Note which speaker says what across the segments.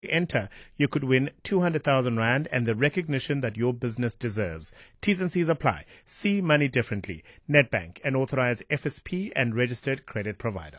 Speaker 1: Enter, you could win 200,000 Rand and the recognition that your business deserves. T's and C's apply. See money differently. Nedbank, an authorized FSP and registered credit provider.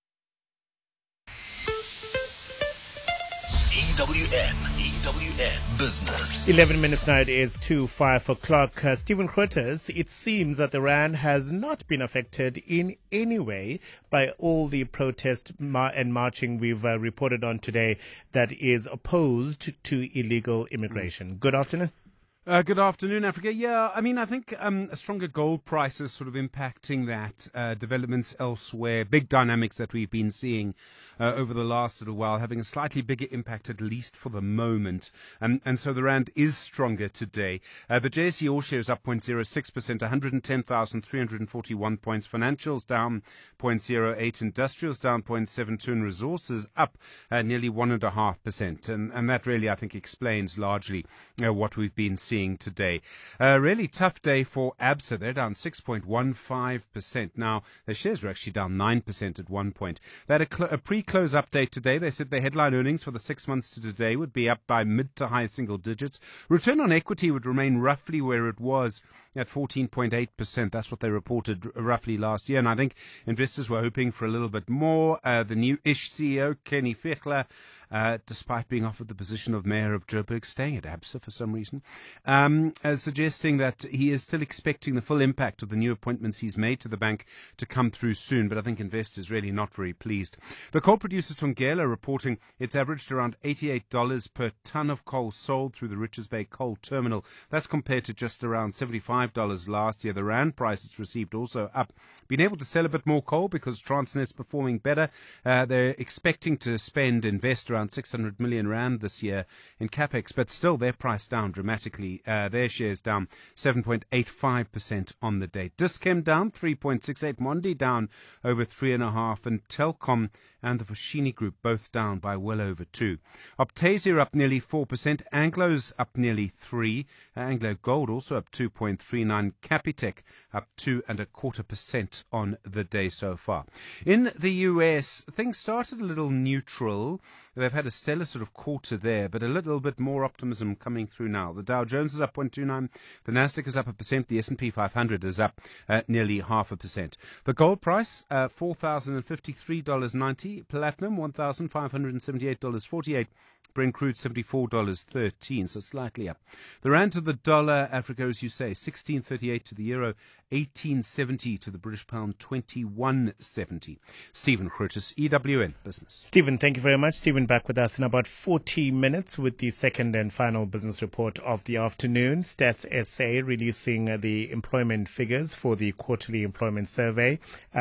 Speaker 2: EWN Business.
Speaker 1: 11 minutes now, it is 5 o'clock. Stephen Grootes, it seems that the Rand has not been affected in any way by all the protest and marching we've reported on today that is opposed to illegal immigration. Good afternoon.
Speaker 3: Good afternoon, Africa. Yeah, I mean, I think a stronger gold price is sort of impacting that. Developments elsewhere, big dynamics that we've been seeing over the last little while, having a slightly bigger impact, at least for the moment. And so the Rand is stronger today. The JSE All Shares up 0.06%, 110,341 points. Financials down 0.08%, industrials down 0.72%, and resources up nearly 1.5%. And that really, I think, explains largely what we've been seeing today. A really tough day for ABSA. They're down 6.15%. Now, their shares were actually down 9% at one point. They had a pre-close update today. They said their headline earnings for the 6 months to today would be up by mid to high single digits. Return on equity would remain roughly where it was at 14.8%. That's what they reported roughly last year. And I think investors were hoping for a little bit more. The new-ish CEO, Kenny Fechler, despite being offered the position of mayor of Joburg, staying at ABSA for some reason, suggesting that he is still expecting the full impact of the new appointments he's made to the bank to come through soon. But I think investors really not very pleased. The coal producer Thungela reporting it's averaged around $88 per tonne of coal sold through the Richards Bay Coal Terminal. That's compared to just around $75 last year. The Rand price it's received also up. Been able to sell a bit more coal because Transnet's performing better. They're expecting to invest around 600 million Rand this year in capex, but still their price down dramatically. Their shares down 7.85% on the day. Dis-Chem down 3.68%, Mondi down over 3.5%, and Telkom and the Foschini Group both down by well over 2%. Optasia up nearly 4%, Anglo's up nearly 3%, Anglo Gold also up 2.39%, Capitec up 2.25% on the day so far. In the US, things started a little neutral. They've had a stellar sort of quarter there, but a little bit more optimism coming through now. The Dow Jones is up 0.29%, the Nasdaq is up 1%, the S&P 500 is up nearly 0.5%. The gold price, $4,053.90, platinum $1,578.48, Brent crude $74.13, so slightly up. The Rand to the dollar, Africa, as you say, 16.38 to the euro, 18.70 to the British pound, 21.70. Stephen Grootes, EWN Business.
Speaker 1: Stephen, thank you very much. Stephen back with us in about 40 minutes with the second and final business report of the afternoon. Stats SA releasing the employment figures for the quarterly employment survey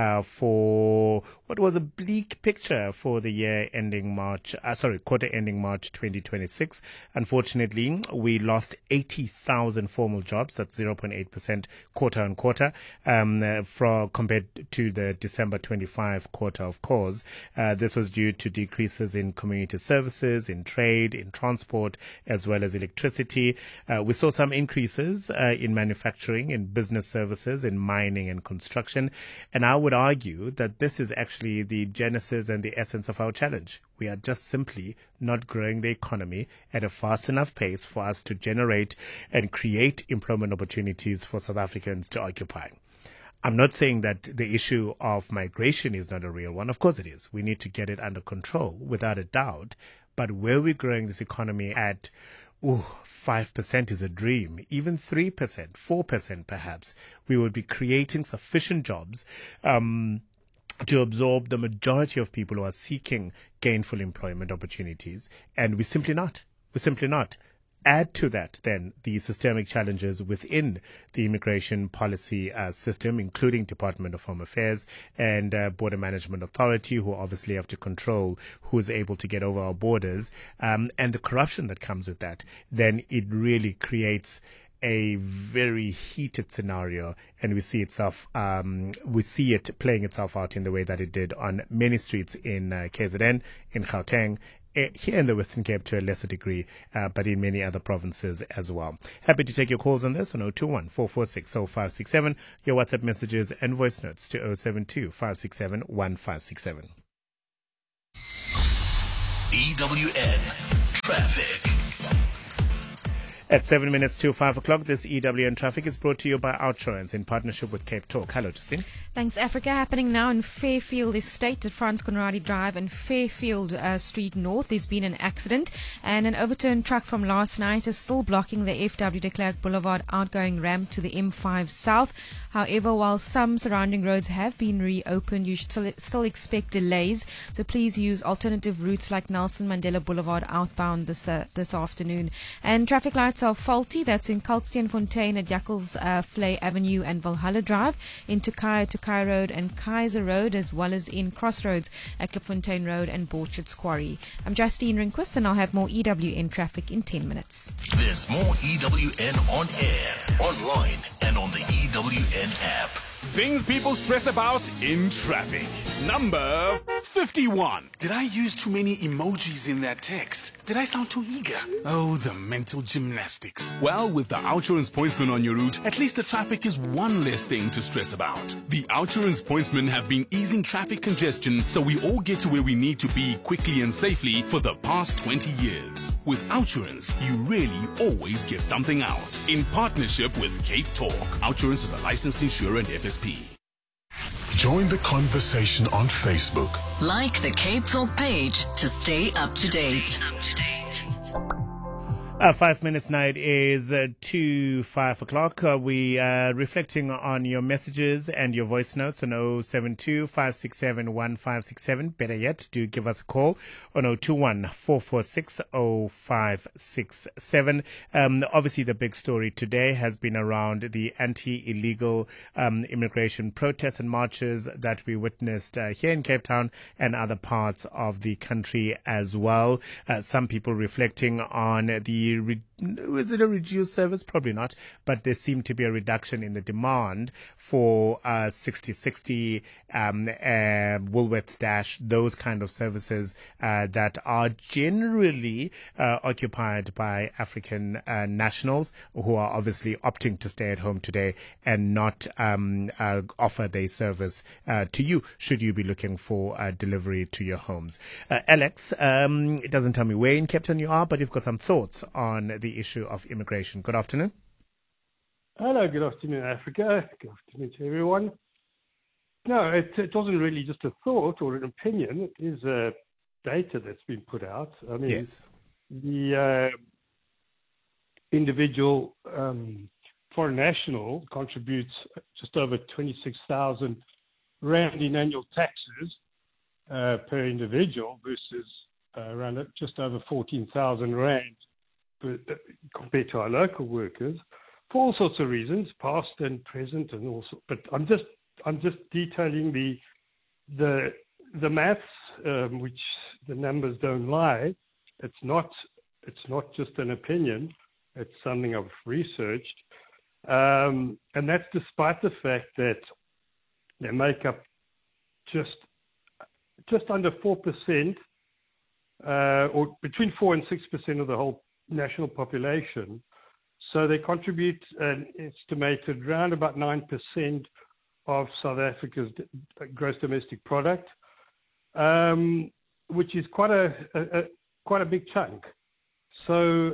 Speaker 1: for what was a bleak picture for the year ending quarter ending March 2026. Unfortunately, we lost 80,000 formal jobs. That's 0.8% quarter on quarter. Compared to the December 25 quarter, of course. This was due to decreases in community services, in trade, in transport, as well as electricity. We saw some increases in manufacturing, in business services, in mining and construction. And I would argue that this is actually the genesis and the essence of our challenge. We are just simply not growing the economy at a fast enough pace for us to generate and create employment opportunities for South Africans to occupy. I'm not saying that the issue of migration is not a real one. Of course it is. We need to get it under control, without a doubt. But where we're growing this economy at 5% is a dream, even 3%, 4% perhaps, we would be creating sufficient jobs to absorb the majority of people who are seeking gainful employment opportunities. And we're simply not. Add to that, then, the systemic challenges within the immigration policy system, including Department of Home Affairs and Border Management Authority, who obviously have to control who is able to get over our borders, and the corruption that comes with that. Then it really creates a very heated scenario, and we see it playing itself out in the way that it did on many streets in KZN, in Gauteng, here in the Western Cape to a lesser degree, but in many other provinces as well. Happy to take your calls on this on 021 446 0567, your WhatsApp messages and voice notes to 072 567 1567.
Speaker 2: EWN
Speaker 1: At 7 minutes to 5 o'clock, this EWN traffic is brought to you by Outsurance in partnership with Cape Talk. Hello, Justine.
Speaker 2: Thanks, Africa. Happening now in Fairfield Estate at Frans Conradi Drive and Fairfield Street North. There's been an accident and an overturned truck from last night is still blocking the FW de Klerk Boulevard outgoing ramp to the M5 South. However, while some surrounding roads have been reopened, you should still expect delays. So please use alternative routes like Nelson Mandela Boulevard outbound this afternoon. And traffic lights are faulty. That's in Kalksteenfontein at Jackals Flay Avenue and Valhalla Drive, in Tokai Road and Kaiser Road, as well as in Crossroads at Klipfontein Road and Borchards Quarry. I'm Justine Rinquist, and I'll have more EWN traffic in 10 minutes.
Speaker 4: There's more EWN on air, online, and on the EWN app.
Speaker 5: Things people stress about in traffic. Number 51.
Speaker 6: Did I use too many emojis in that text? Did I sound too eager? Oh, the mental gymnastics.
Speaker 5: Well, with the Outsurance Pointsman on your route, at least the traffic is one less thing to stress about. The Outsurance Pointsmen have been easing traffic congestion so we all get to where we need to be quickly and safely for the past 20 years. With Outsurance, you really always get something out. In partnership with Cape Talk, Outsurance is a licensed insurer and FSP.
Speaker 4: Join the conversation on Facebook.
Speaker 7: Like the Cape Talk page to stay up to date.
Speaker 1: 5 minutes now, it is to 5 o'clock. We are reflecting on your messages and your voice notes on 072-567-1567. Better yet, do give us a call on 021-446-0567. Obviously, the big story today has been around the anti-illegal immigration protests and marches that we witnessed here in Cape Town and other parts of the country as well. Some people reflecting on the is it a reduced service? Probably not, but there seemed to be a reduction in the demand for 60/60, Woolworths Dash, those kind of services that are generally occupied by African nationals who are obviously opting to stay at home today and not offer their service to you, should you be looking for delivery to your homes. Alex, it doesn't tell me where in Cape Town you are, but you've got some thoughts on the issue of immigration. Good afternoon.
Speaker 8: Hello, good afternoon, Africa. Good afternoon to everyone. No, it wasn't really just a thought or an opinion. It is data that's been put out. I mean,
Speaker 1: Yes.
Speaker 8: The individual foreign national contributes just over 26,000 rand in annual taxes per individual versus around just over 14,000 rand compared to our local workers, for all sorts of reasons, past and present, and also. But I'm just detailing the maths, which the numbers don't lie. It's not just an opinion. It's something I've researched, and that's despite the fact that they make up just under 4%, or between 4 and 6% of the whole national population. So they contribute an estimated around about 9% of South Africa's gross domestic product, which is quite a big chunk. So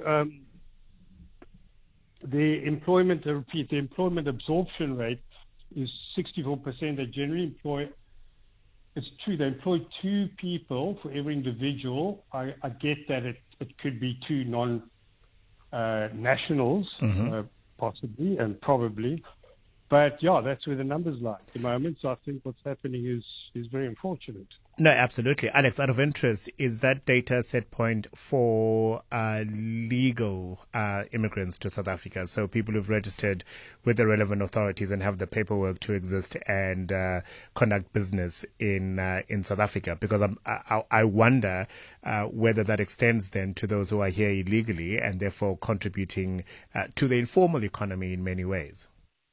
Speaker 8: the employment absorption rate is 64%. They generally employ. It's true, they employ 2 people for every individual. I get that it could be 2 non-nationals, possibly and probably. But, yeah, that's where the numbers lie at the moment. So I think what's happening is very unfortunate.
Speaker 1: No, absolutely. Alex, out of interest, is that data set point for legal immigrants to South Africa? So people who've registered with the relevant authorities and have the paperwork to exist and conduct business in South Africa? Because I wonder whether that extends then to those who are here illegally and therefore contributing to the informal economy in many ways.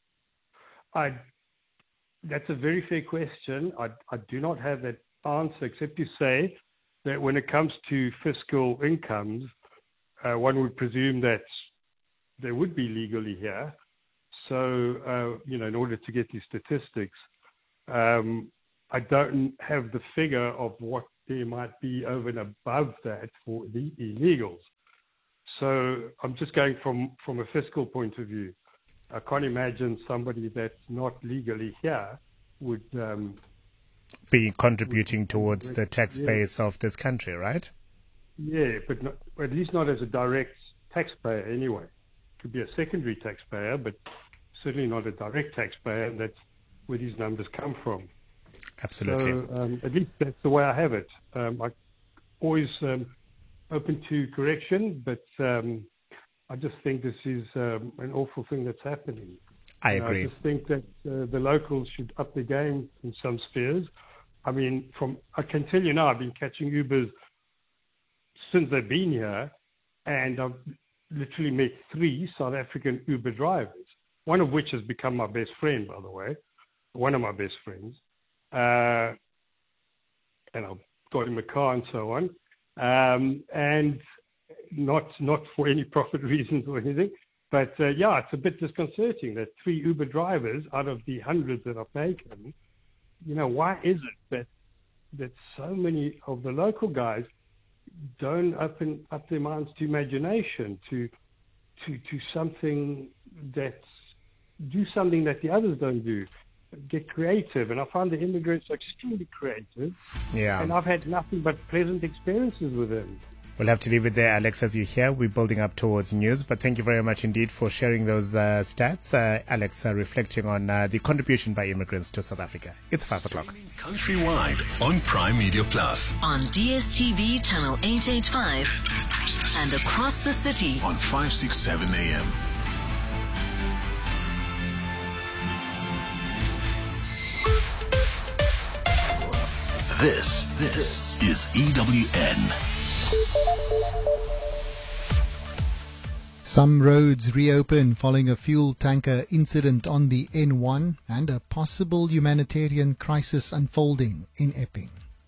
Speaker 8: That's a very fair question. I do not have that answer, except to say that when it comes to fiscal incomes, one would presume that they would be legally here. So, in order to get these statistics, I don't have the figure of what there might be over and above that for the illegals. So I'm just going from a fiscal point of view. I can't imagine somebody that's not legally here would
Speaker 1: be contributing towards the tax base of this country, right?
Speaker 8: Yeah, but at least not as a direct taxpayer anyway. Could be a secondary taxpayer, but certainly not a direct taxpayer. And that's where these numbers come from.
Speaker 1: Absolutely.
Speaker 8: So at least that's the way I have it. I'm always open to correction, but I just think this is an awful thing that's happening.
Speaker 1: I agree.
Speaker 8: I just think that the locals should up their game in some spheres. I mean, I can tell you now, I've been catching Ubers since they've been here, and I've literally met 3 South African Uber drivers, one of which has become my best friend, by the way, one of my best friends. And I've got him a car and so on. And not for any profit reasons or anything. But, it's a bit disconcerting that 3 Uber drivers out of the hundreds that are taken, why is it that so many of the local guys don't open up their minds to imagination, to something do something that the others don't do, get creative. And I find the immigrants are extremely creative.
Speaker 1: Yeah.
Speaker 8: And I've had nothing but pleasant experiences with them.
Speaker 1: We'll have to leave it there, Alex. As you hear, we're building up towards news. But thank you very much indeed for sharing those stats. Alex, reflecting on the contribution by immigrants to South Africa. It's 5 o'clock.
Speaker 4: Countrywide on Prime Media Plus.
Speaker 7: On DSTV channel 885 and across the city
Speaker 4: on 567 AM. This is EWN.
Speaker 9: Some roads reopen following a fuel tanker incident on the N1 and a possible humanitarian crisis unfolding in Epping.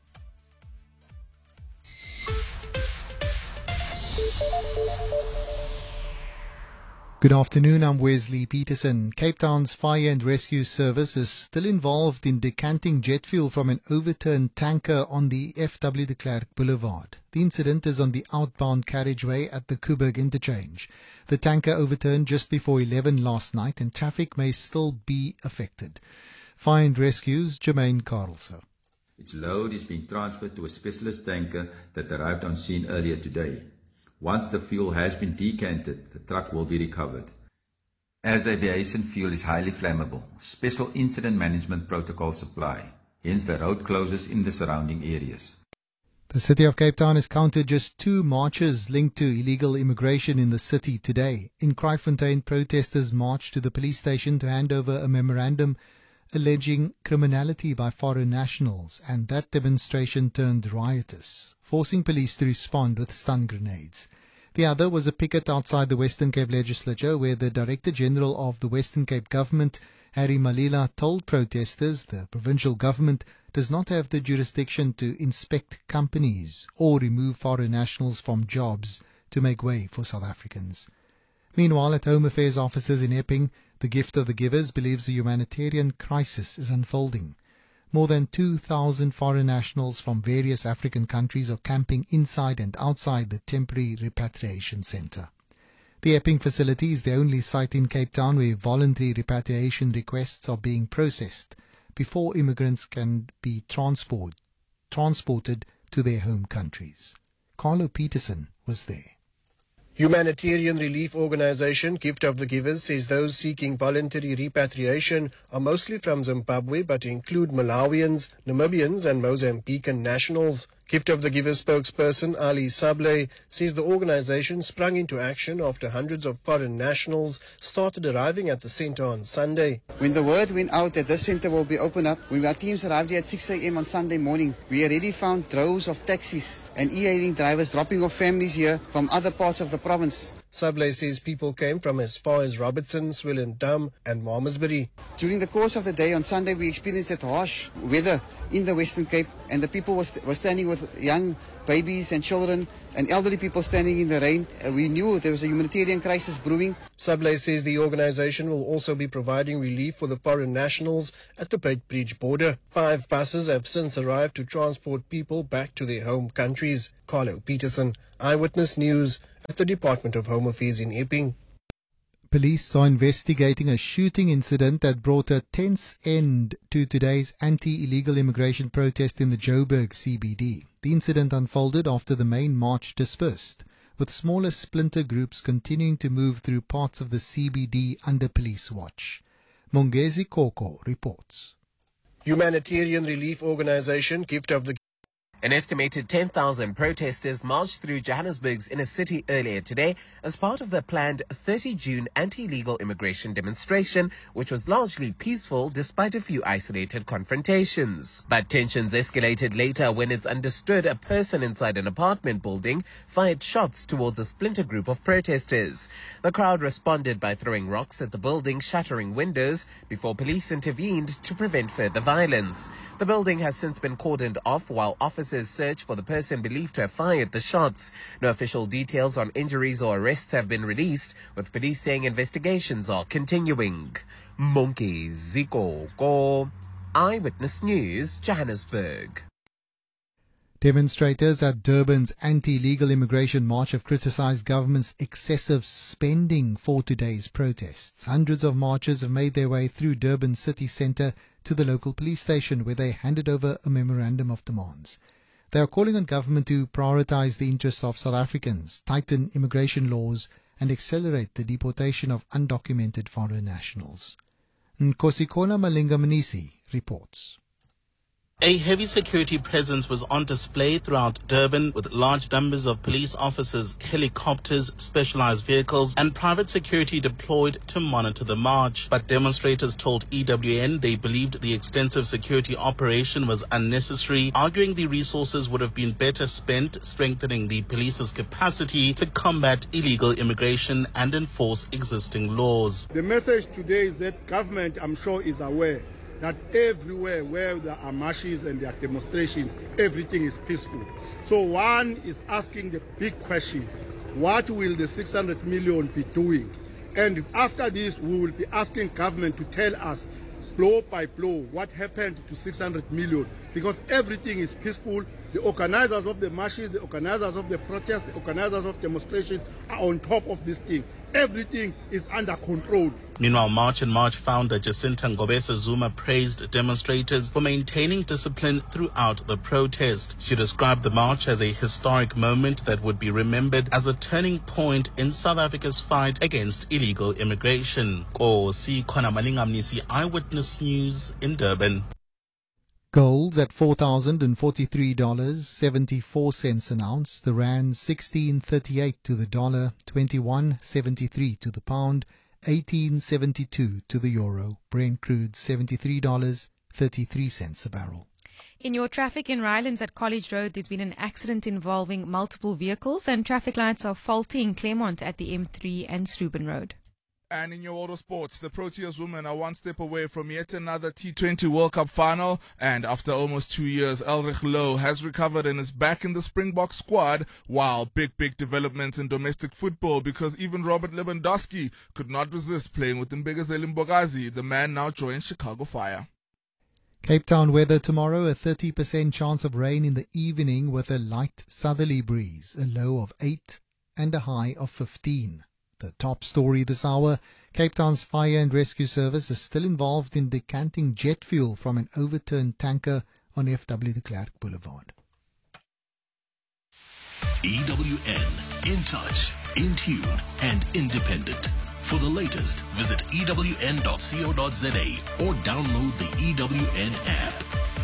Speaker 9: Good afternoon, I'm Wesley Peterson. Cape Town's Fire and Rescue Service is still involved in decanting jet fuel from an overturned tanker on the F.W. de Klerk Boulevard. The incident is on the outbound carriageway at the Coburg interchange. The tanker overturned just before 11 last night and traffic may still be affected. Fire and Rescue's Jermaine Carlson.
Speaker 10: Its load is being transferred to a specialist tanker that arrived on scene earlier today. Once the fuel has been decanted, the truck will be recovered. As aviation fuel is highly flammable, special incident management protocols apply, hence the road closures in the surrounding areas.
Speaker 9: The City of Cape Town has counted just 2 marches linked to illegal immigration in the city today. In Kraaifontein, protesters marched to the police station to hand over a memorandum alleging criminality by foreign nationals, and that demonstration turned riotous, forcing police to respond with stun grenades. The other was a picket outside the Western Cape Legislature, where the Director General of the Western Cape Government, Harry Malila, told protesters the provincial government does not have the jurisdiction to inspect companies or remove foreign nationals from jobs to make way for South Africans. Meanwhile, at Home Affairs offices in Epping, the Gift of the Givers believes a humanitarian crisis is unfolding. More than 2,000 foreign nationals from various African countries are camping inside and outside the temporary repatriation centre. The Epping facility is the only site in Cape Town where voluntary repatriation requests are being processed before immigrants can be transported to their home countries. Carlo Peterson was there.
Speaker 11: Humanitarian relief organisation Gift of the Givers says those seeking voluntary repatriation are mostly from Zimbabwe but include Malawians, Namibians and Mozambican nationals. Gift of the Givers spokesperson Ali Sablé says the organisation sprung into action after hundreds of foreign nationals started arriving at the centre on Sunday.
Speaker 12: When the word went out that this centre will be opened up, when our teams arrived here at 6 a.m. on Sunday morning, we already found droves of taxis and e-hailing drivers dropping off families here from other parts of the province.
Speaker 11: Sablé says people came from as far as Robertson, Swellendam and Malmesbury.
Speaker 12: During the course of the day on Sunday, we experienced that harsh weather in the Western Cape, and the people were standing with young babies and children and elderly people standing in the rain. We knew there was a humanitarian crisis brewing.
Speaker 11: Sablé says the organisation will also be providing relief for the foreign nationals at the Beitbridge border. 5 buses have since arrived to transport people back to their home countries. Carlo Peterson, Eyewitness News, at the Department of Home Affairs in Epping.
Speaker 9: Police are investigating a shooting incident that brought a tense end to today's anti-illegal immigration protest in the Joburg CBD. The incident unfolded after the main march dispersed, with smaller splinter groups continuing to move through parts of the CBD under police watch. Mongezi Koko reports.
Speaker 11: Humanitarian relief organization Gift of the
Speaker 13: An estimated 10,000 protesters marched through Johannesburg's inner city earlier today as part of the planned 30 June anti-illegal immigration demonstration, which was largely peaceful despite a few isolated confrontations. But tensions escalated later when it's understood a person inside an apartment building fired shots towards a splinter group of protesters. The crowd responded by throwing rocks at the building, shattering windows, before police intervened to prevent further violence. The building has since been cordoned off while officers search for the person believed to have fired the shots. No official details on injuries or arrests have been released, with police saying investigations are continuing. Mongezi Koko, Eyewitness News, Johannesburg.
Speaker 9: Demonstrators at Durban's anti-illegal immigration march have criticized government's excessive spending for today's protests. Hundreds of marchers have made their way through Durban city centre to the local police station, where they handed over a memorandum of demands. They are calling on government to prioritize the interests of South Africans, tighten immigration laws and accelerate the deportation of undocumented foreign nationals. Nkosikona Malinga Manisi reports.
Speaker 14: A heavy security presence was on display throughout Durban, with large numbers of police officers, helicopters, specialized vehicles and private security deployed to monitor the march. But demonstrators told EWN they believed the extensive security operation was unnecessary, arguing the resources would have been better spent strengthening the police's capacity to combat illegal immigration and enforce existing laws.
Speaker 15: The message today is that government, I'm sure, is aware that everywhere where there are marches and there are demonstrations, everything is peaceful. So one is asking the big question, what will the 600 million be doing? And after this, we will be asking government to tell us blow by blow what happened to 600 million, because everything is peaceful. The organizers of the marches, the organizers of the protests, the organizers of demonstrations are on top of this thing. Everything is under control.
Speaker 14: Meanwhile, March and March founder Jacinta Ngobesa Zuma praised demonstrators for maintaining discipline throughout the protest. She described the march as a historic moment that would be remembered as a turning point in South Africa's fight against illegal immigration. Nkosikona Malinga Manisi, Eyewitness News in Durban.
Speaker 9: Gold's at $4,043.74 an ounce. The rand 16.38 to the dollar, 21.73 to the pound, 18.72 to the euro. Brent crude $73.33 a barrel.
Speaker 2: In your traffic in Rylands at College Road, there's been an accident involving multiple vehicles, and traffic lights are faulty in Claremont at the M3 and Steuben Road.
Speaker 16: And in your auto sports, the Proteas women are one step away from yet another T20 World Cup final. And after almost 2 years, Elrich Lowe has recovered and is back in the Springbok squad. While big developments in domestic football, because even Robert Lewandowski could not resist playing with Mbegazeli Mbogazi. The man now joins Chicago Fire.
Speaker 9: Cape Town weather tomorrow, a 30% chance of rain in the evening with a light southerly breeze, a low of 8 and a high of 15. The top story this hour, Cape Town's Fire and Rescue Service is still involved in decanting jet fuel from an overturned tanker on FW de Klerk Boulevard.
Speaker 4: EWN, in touch, in tune and independent. For the latest, visit ewn.co.za or download the EWN app.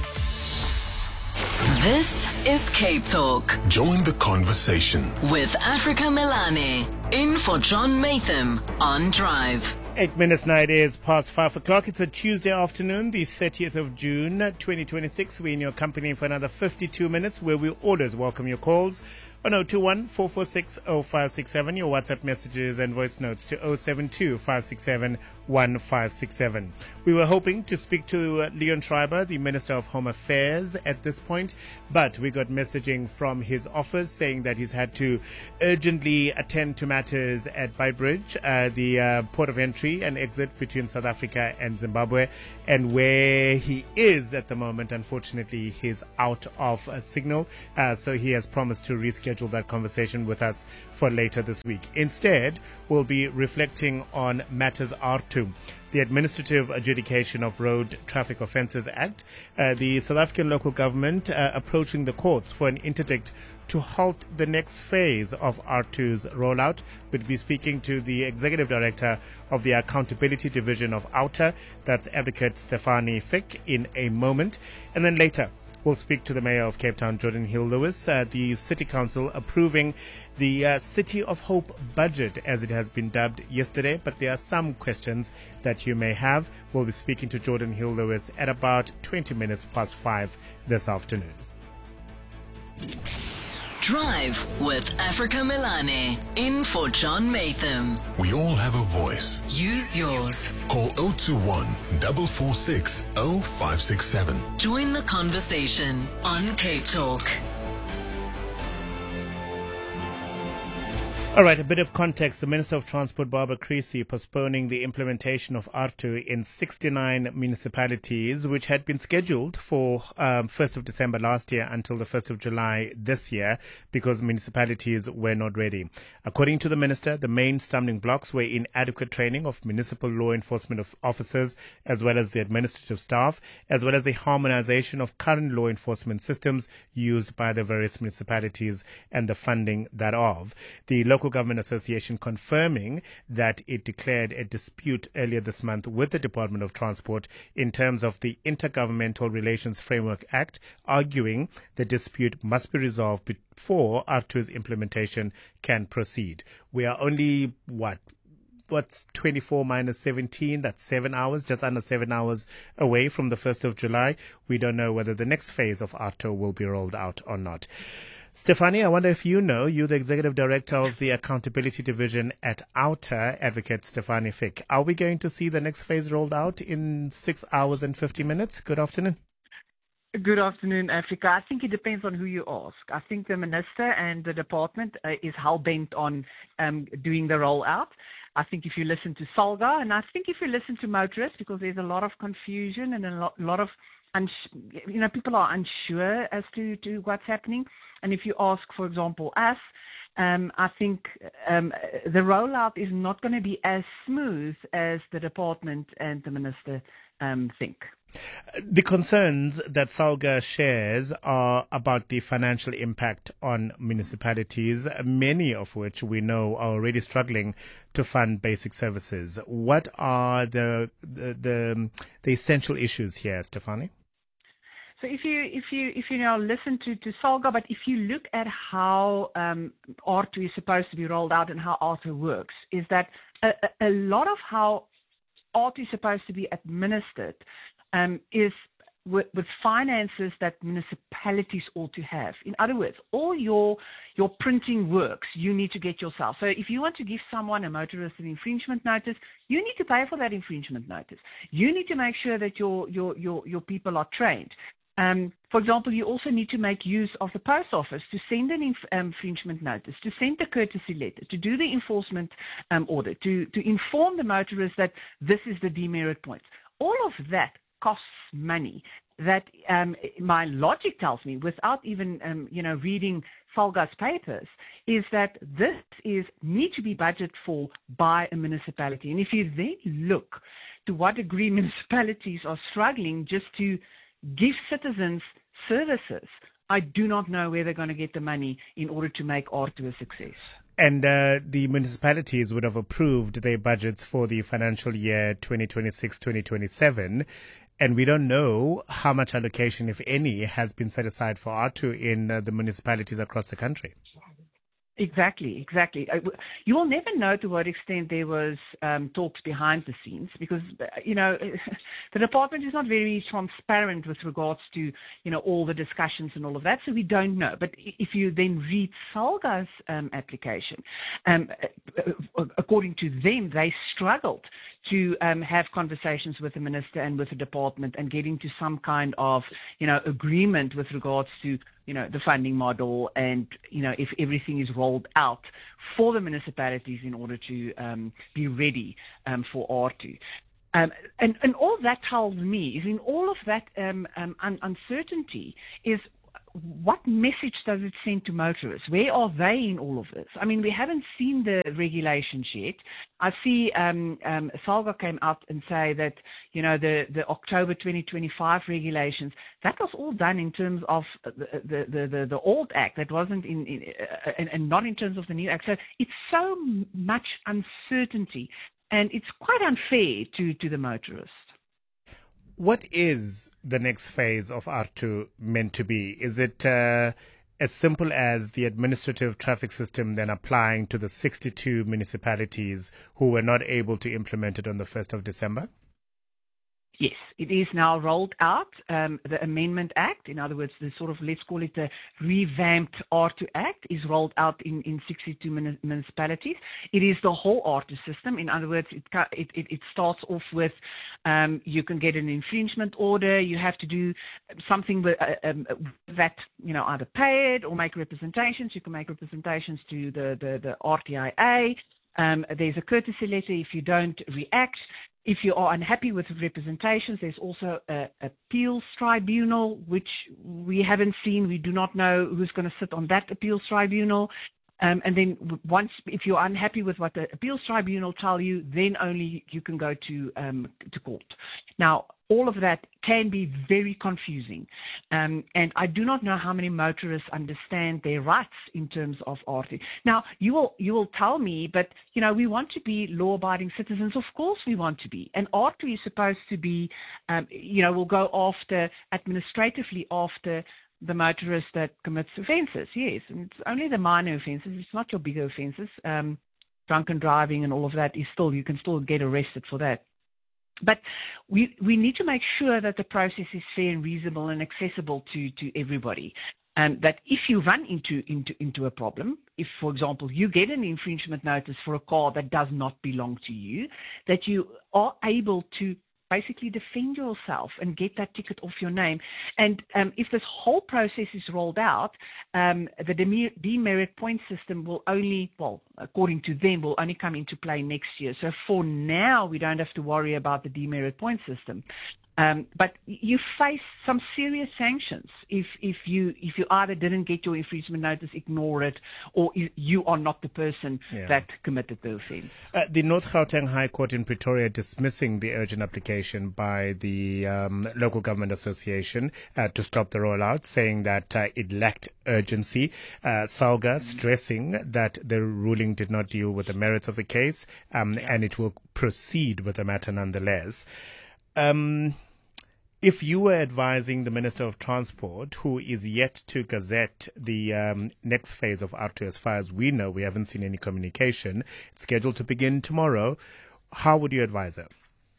Speaker 7: This is Cape Talk.
Speaker 4: Join the conversation
Speaker 7: With Africa Melane. In for John Matham on Drive.
Speaker 1: 8 minutes now, it is past 5 o'clock. It's a Tuesday afternoon, the 30th of June, 2026. We're in your company for another 52 minutes, where we always welcome your calls on 021-446-0567, your WhatsApp messages and voice notes to 072-567-1567. We were hoping to speak to Leon Schreiber, the Minister of Home Affairs, at this point, but we got messaging from his office saying that he's had to urgently attend to matters at Beitbridge, the port of entry and exit between South Africa and Zimbabwe, and where he is at the moment, unfortunately, he's out of signal, so he has promised to reschedule that conversation with us for later this week. Instead, we'll be reflecting on matters R2, the Administrative Adjudication of Road Traffic Offences Act, the South African local government approaching the courts for an interdict to halt the next phase of R2's rollout. We'll be speaking to the Executive Director of the Accountability Division of OUTA, that's Advocate Stefanie Fick, in a moment. And then later, we'll speak to the Mayor of Cape Town, Jordan Hill-Lewis, the City Council approving the City of Hope budget, as it has been dubbed yesterday. But there are some questions that you may have. We'll be speaking to Jordan Hill-Lewis at about 20 minutes past 5 this afternoon.
Speaker 7: Drive with Africa Milane. In for John Matham.
Speaker 4: We all have a voice.
Speaker 7: Use yours.
Speaker 4: Call 021 446 0567.
Speaker 7: Join the conversation on Cape Talk.
Speaker 1: All right, a bit of context. The Minister of Transport, Barbara Creecy, postponing the implementation of R2 in 69 municipalities, which had been scheduled for 1st of December last year until the 1st of July this year because municipalities were not ready. According to the Minister, the main stumbling blocks were inadequate training of municipal law enforcement officers, as well as the administrative staff, as well as the harmonization of current law enforcement systems used by the various municipalities and the funding thereof. The Local Government Association confirming that it declared a dispute earlier this month with the Department of Transport in terms of the Intergovernmental Relations Framework Act, arguing the dispute must be resolved before R2's implementation can proceed. We are only, what's 24 minus 17? That's 7 hours, just under 7 hours away from the 1st of July. We don't know whether the next phase of R2 will be rolled out or not. Stefanie, I wonder if you're the Executive Director of the Accountability Division at OUTA, Advocate Stefanie Fick. Are we going to see the next phase rolled out in 6 hours and 50 minutes? Good afternoon.
Speaker 17: Good afternoon, Africa. I think it depends on who you ask. I think the Minister and the Department is hell-bent on doing the rollout. I think if you listen to SALGA, and I think if you listen to motorists, because there's a lot of confusion and a lot of people are unsure as to what's happening. And if you ask, for example, us, I think the rollout is not going to be as smooth as the department and the minister think.
Speaker 1: The concerns that SALGA shares are about the financial impact on municipalities, many of which we know are already struggling to fund basic services. What are the essential issues here, Stefanie?
Speaker 17: So if you now listen to SALGA, but if you look at how R2 is supposed to be rolled out and how R2 works, is that a lot of how R2 is supposed to be administered is with finances that municipalities ought to have. In other words, all your printing works, you need to get yourself. So if you want to give someone, a motorist, an infringement notice, you need to pay for that infringement notice. You need to make sure that your people are trained. For example, you also need to make use of the post office to send an infringement notice, to send a courtesy letter, to do the enforcement order, to inform the motorist that this is the demerit points. All of that costs money. That my logic tells me, without even reading SALGA's papers, is that this need to be budgeted for by a municipality. And if you then look to what degree municipalities are struggling just to give citizens services, I do not know where they're going to get the money in order to make R2 a success.
Speaker 1: And the municipalities would have approved their budgets for the financial year 2026-2027. And we don't know how much allocation, if any, has been set aside for R2 in the municipalities across the country.
Speaker 17: Exactly. You will never know to what extent there was talks behind the scenes because, the department is not very transparent with regards to, all the discussions and all of that, so we don't know. But if you then read SALGA's application, according to them, they struggled to have conversations with the minister and with the department and getting to some kind of, agreement with regards to, the funding model and, if everything is rolled out for the municipalities in order to be ready for R2. And all that tells me is in all of that uncertainty is what message does it send to motorists? Where are they in all of this? I mean, we haven't seen the regulations yet. I see SALGA came out and say that, the October 2025 regulations, that was all done in terms of the old act. That wasn't and not in terms of the new act. So it's so much uncertainty, and it's quite unfair to the motorist.
Speaker 1: What is the next phase of R2 meant to be? Is it as simple as the administrative traffic system then applying to the 62 municipalities who were not able to implement it on the 1st of December?
Speaker 17: Yes, it is now rolled out, the Amendment Act. In other words, the sort of, let's call it the revamped R2 Act is rolled out in 62 municipalities. It is the whole R2 system. In other words, it starts off with you can get an infringement order. You have to do something with that, either pay it or make representations. You can make representations to the RTIA. There's a courtesy letter if you don't react. If you are unhappy with the representations, there's also an appeals tribunal, which we haven't seen. We do not know who's going to sit on that appeals tribunal. And then if you're unhappy with what the appeals tribunal tell you, then only you can go to court. Now, all of that can be very confusing. And I do not know how many motorists understand their rights in terms of R2. Now, you will tell me, but, we want to be law-abiding citizens. Of course we want to be. And R2 is supposed to be, will go administratively after the motorist that commits offences. Yes, and it's only the minor offences. It's not your bigger offences. Drunken driving and all of that you can still get arrested for that. But we need to make sure that the process is fair and reasonable and accessible to everybody. And that if you run into a problem, if, for example, you get an infringement notice for a car that does not belong to you, that you are able to basically defend yourself and get that ticket off your name. And if this whole process is rolled out, the demerit point system will only, according to them, will only come into play next year. So for now, we don't have to worry about the demerit point system. But you face some serious sanctions if you either didn't get your infringement notice, ignore it, or you are not the person that committed the offence.
Speaker 1: The North Gauteng High Court in Pretoria dismissing the urgent application by the Local Government Association to stop the rollout, saying that it lacked urgency. SALGA stressing that the ruling did not deal with the merits of the case, and it will proceed with the matter nonetheless. If you were advising the Minister of Transport, who is yet to gazette the next phase of R2, as far as we know, we haven't seen any communication, it's scheduled to begin tomorrow, how would you advise her?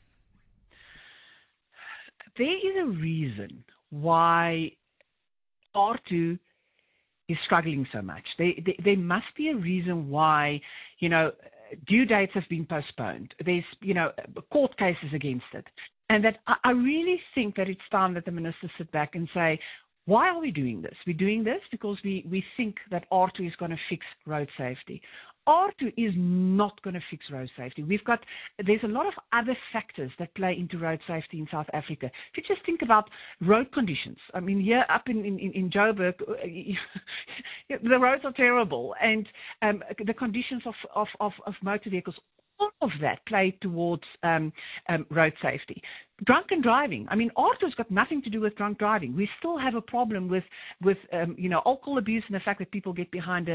Speaker 17: There is a reason why R2 is struggling so much. There must be a reason why, due dates have been postponed. There's, court cases against it. And that I really think that it's time that the minister sit back and say, why are we doing this? We're doing this because we think that R2 is going to fix road safety. R2 is not going to fix road safety. There's a lot of other factors that play into road safety in South Africa. If you just think about road conditions, I mean, here up in Joburg, the roads are terrible, and the conditions of motor vehicles, all of that play towards road safety. Drunken driving. I mean, R2's got nothing to do with drunk driving. We still have a problem with alcohol abuse and the fact that people get behind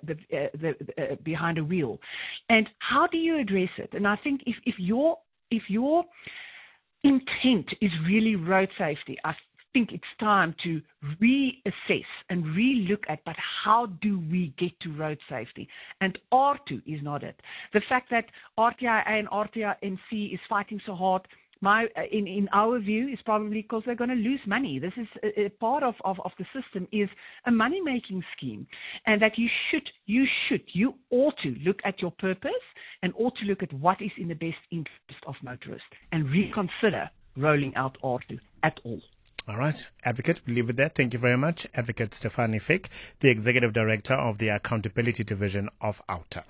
Speaker 17: a wheel. And how do you address it? And I think if your intent is really road safety, think it's time to reassess and relook at, but how do we get to road safety? And R2 is not it. The fact that RTIA and RTIMC is fighting so hard, in our view, is probably because they're going to lose money. This is a part of the system is a money-making scheme, and that you ought to look at your purpose and ought to look at what is in the best interest of motorists and reconsider rolling out R2 at all.
Speaker 1: All right, Advocate, we'll leave it there. Thank you very much. Advocate Stefanie Fick, the Executive Director of the Accountability Division of OUTA.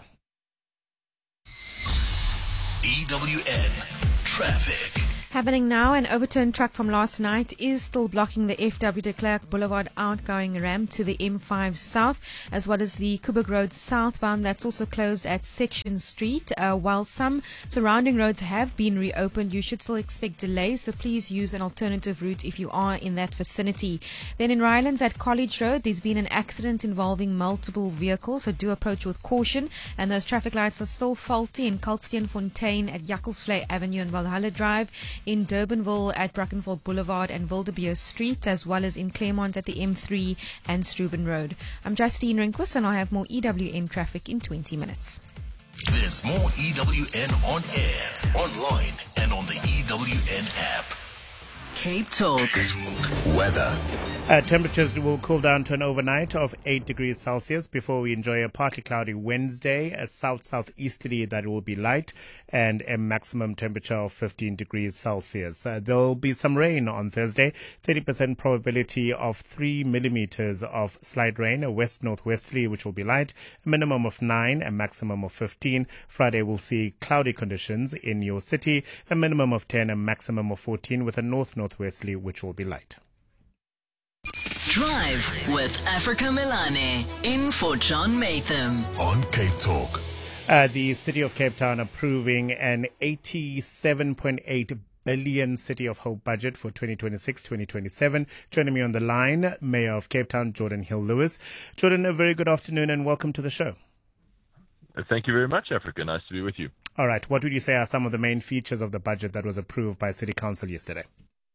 Speaker 4: EWN Traffic.
Speaker 2: Happening now, an overturned truck from last night is still blocking the FW de Klerk Boulevard outgoing ramp to the M5 South, as well as the Kuburg Road southbound. That's also closed at Section Street. While some surrounding roads have been reopened, you should still expect delays, so please use an alternative route if you are in that vicinity. Then in Rylands at College Road, there's been an accident involving multiple vehicles, so do approach with caution. And those traffic lights are still faulty in Kalksteenfontein at Jakkelsvlei Avenue and Valhalla Drive, in Durbanville at Brackenfell Boulevard and Wildebeer Street, as well as in Claremont at the M3 and Struben Road. I'm Justine Rehnquist, and I'll have more EWN traffic in 20 minutes.
Speaker 4: There's more EWN on air, online, and on the EWN app.
Speaker 7: Cape Talk.
Speaker 4: Weather.
Speaker 1: Temperatures will cool down to an overnight of 8 degrees Celsius before we enjoy a partly cloudy Wednesday, a south-southeasterly that will be light, and a maximum temperature of 15 degrees Celsius. There'll be some rain on Thursday, 30% probability of 3 millimeters of slight rain, a west-northwesterly which will be light, a minimum of 9, a maximum of 15. Friday will see cloudy conditions in your city, a minimum of 10, a maximum of 14, with a north-northwesterly which will be light.
Speaker 7: Drive with Africa Milane. In for John Matham.
Speaker 4: On Cape Talk.
Speaker 1: The City of Cape Town approving an 87.8 billion City of Hope budget for 2026-2027. Joining me on the line, Mayor of Cape Town, Jordan Hill-Lewis. Jordan, a very good afternoon and welcome to the show.
Speaker 18: Thank you very much, Africa. Nice to be with you.
Speaker 1: All right. What would you say are some of the main features of the budget that was approved by City Council yesterday?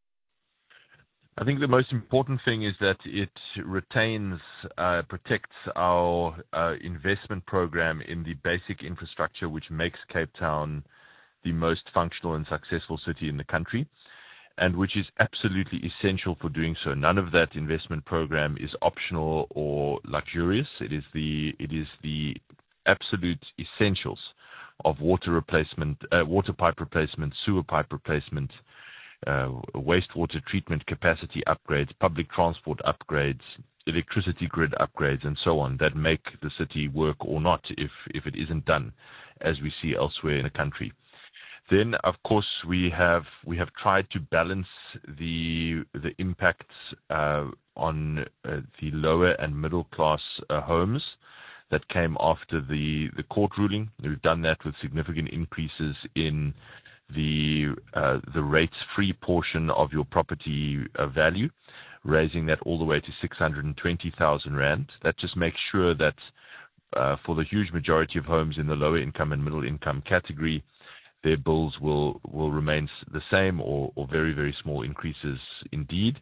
Speaker 18: I think the most important thing is that it protects our investment program in the basic infrastructure which makes Cape Town the most functional and successful city in the country, and which is absolutely essential for doing so. None of that investment program is optional or luxurious. It is the absolute essentials of water replacement, water pipe replacement, sewer pipe replacement, wastewater treatment capacity upgrades, public transport upgrades, electricity grid upgrades, and so on, that make the city work or not if it isn't done, as we see elsewhere in the country. Then, of course, we have tried to balance the impacts on the lower and middle class homes that came after the court ruling. We've done that with significant increases in the rates-free portion of your property value, raising that all the way to 620,000 Rand. That just makes sure that for the huge majority of homes in the lower income and middle income category, their bills will remain the same or very, very small increases indeed.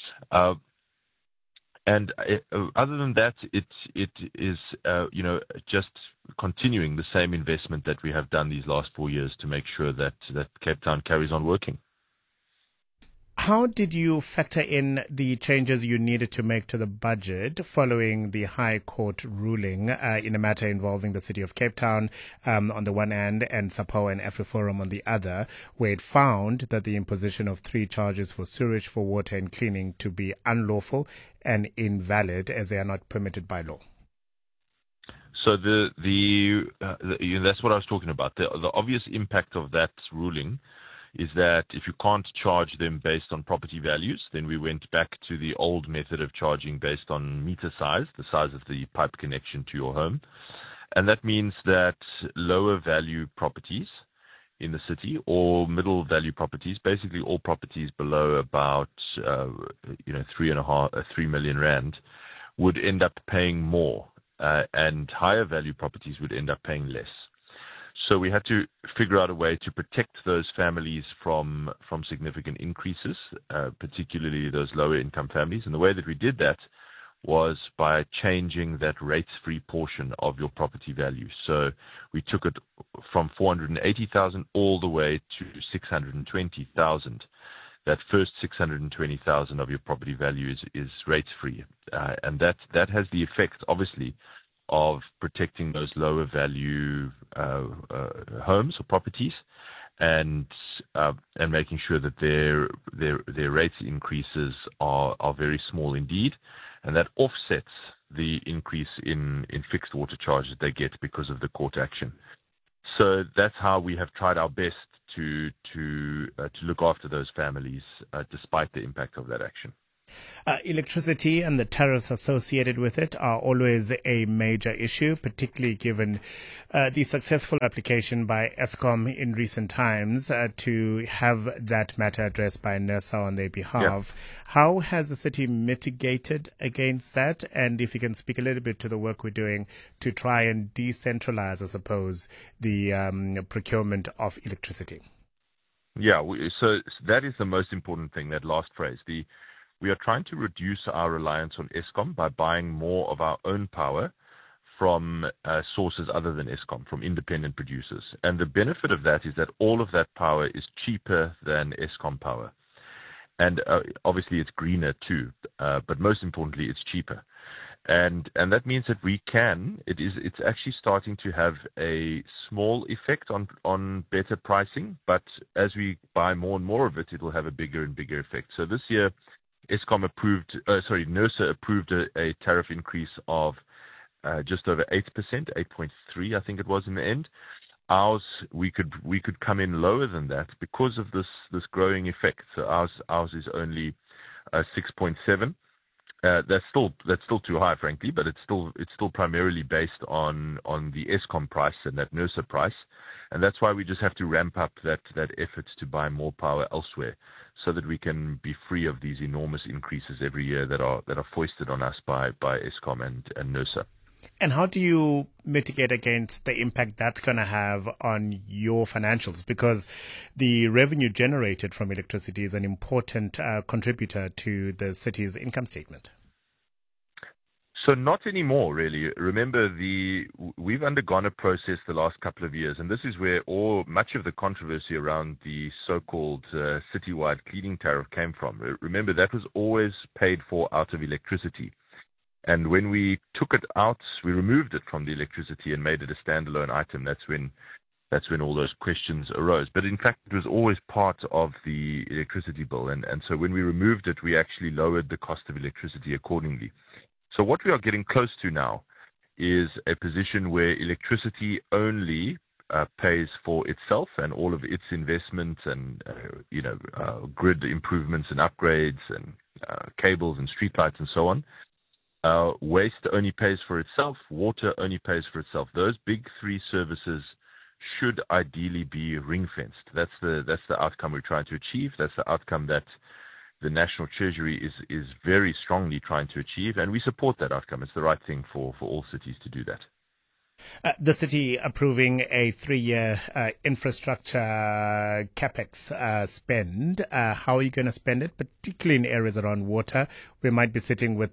Speaker 18: And other than that, it is just continuing the same investment that we have done these last 4 years to make sure that Cape Town carries on working.
Speaker 1: How did you factor in the changes you needed to make to the budget following the High Court ruling in a matter involving the City of Cape Town on the one hand and SAPOA and AfriForum on the other, where it found that the imposition of 3 charges for sewage, for water and cleaning to be unlawful and invalid as they are not permitted by law?
Speaker 18: So that's what I was talking about. The obvious impact of that ruling is that if you can't charge them based on property values, then we went back to the old method of charging based on meter size, the size of the pipe connection to your home. And that means that lower value properties in the city or middle value properties, basically all properties below about 3 million Rand, would end up paying more, and higher value properties would end up paying less. So we had to figure out a way to protect those families from significant increases, particularly those lower income families. And the way that we did that was by changing that rates-free portion of your property value. So we took it from 480,000 all the way to 620,000. That first 620,000 of your property value is rates-free, and that has the effect, obviously, of protecting those lower value homes or properties, and making sure that their rates increases are very small indeed, and that offsets the increase in fixed water charges they get because of the court action. So that's how we have tried our best to look after those families despite the impact of that action.
Speaker 1: Electricity and the tariffs associated with it are always a major issue, particularly given the successful application by Eskom in recent times to have that matter addressed by NERSA on their behalf. Yeah. How has the city mitigated against that? And if you can speak a little bit to the work we're doing to try and decentralize, I suppose, the procurement of electricity.
Speaker 18: Yeah, so that is the most important thing, that last phrase. We are trying to reduce our reliance on Eskom by buying more of our own power from sources other than Eskom, from independent producers. And the benefit of that is that all of that power is cheaper than Eskom power. And obviously it's greener too, but most importantly, it's cheaper. And that means that it's actually starting to have a small effect on better pricing, but as we buy more and more of it, it will have a bigger and bigger effect. So this year, NERSA approved a tariff increase of just over 8%, 8.3, I think it was in the end. Ours, we could come in lower than that because of this growing effect. So ours is only 6.7. That's still too high, frankly, but it's still primarily based on the Eskom price and that NERSA price, and that's why we just have to ramp up that effort to buy more power elsewhere, so that we can be free of these enormous increases every year that are foisted on us by Eskom and NERSA.
Speaker 1: And how do you mitigate against the impact that's going to have on your financials? Because the revenue generated from electricity is an important contributor to the city's income statement.
Speaker 18: So not anymore, really. Remember, we've undergone a process the last couple of years, and this is where much of the controversy around the so-called citywide cleaning tariff came from. Remember, that was always paid for out of electricity. And when we took it out, we removed it from the electricity and made it a standalone item. That's when all those questions arose. But in fact, it was always part of the electricity bill. And so when we removed it, we actually lowered the cost of electricity accordingly. So what we are getting close to now is a position where electricity only pays for itself and all of its investments and grid improvements and upgrades and cables and streetlights and so on. Waste only pays for itself. Water only pays for itself. Those big three services should ideally be ring-fenced. That's the outcome we're trying to achieve. That's the outcome that the National Treasury is very strongly trying to achieve, and we support that outcome. It's the right thing for all cities to do that.
Speaker 1: The city approving a 3-year infrastructure capex spend. How are you going to spend it, particularly in areas around water? We might be sitting with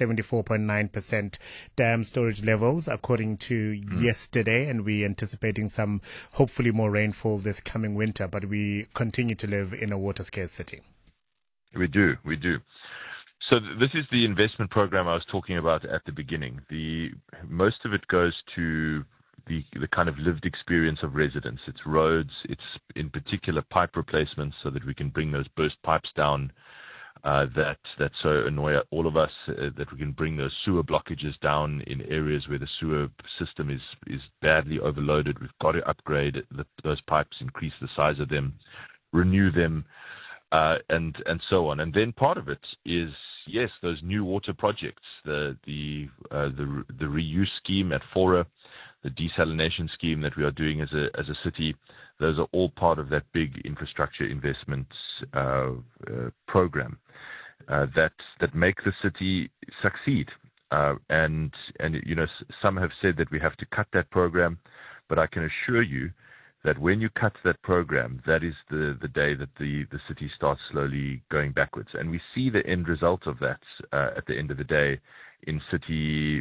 Speaker 1: 74.9% dam storage levels, according to yesterday, and we're anticipating some, hopefully more rainfall this coming winter, but we continue to live in a water-scarce city.
Speaker 18: We do. So this is the investment program I was talking about at the beginning. Most of it goes to the kind of lived experience of residents. It's roads, it's in particular pipe replacements so that we can bring those burst pipes down that so annoy all of us, that we can bring those sewer blockages down in areas where the sewer system is badly overloaded. We've got to upgrade those pipes, increase the size of them, renew them, and so on. And then part of it is, yes, those new water projects, the reuse scheme at Fora, the desalination scheme that we are doing as a city. Those are all part of that big infrastructure investment program that make the city succeed. And some have said that we have to cut that program, But I can assure you that when you cut that program, that is the day that the city starts slowly going backwards. And we see the end result of that at the end of the day in cities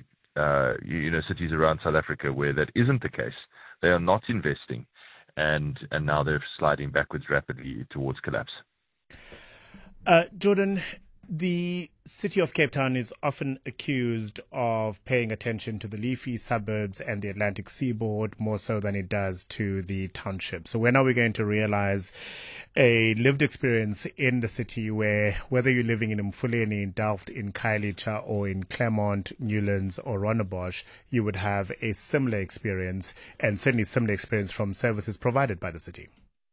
Speaker 18: around South Africa where that isn't the case. They are not investing, and now they're sliding backwards rapidly towards collapse.
Speaker 1: Jordan, the city of Cape Town is often accused of paying attention to the leafy suburbs and the Atlantic seaboard more so than it does to the township. So when are we going to realize a lived experience in the city where, whether you're living in Mfuleni, in Delft, in Khayelitsha, or in Claremont, Newlands, or Rondebosch, you would have a similar experience, and certainly similar experience from services provided by the city?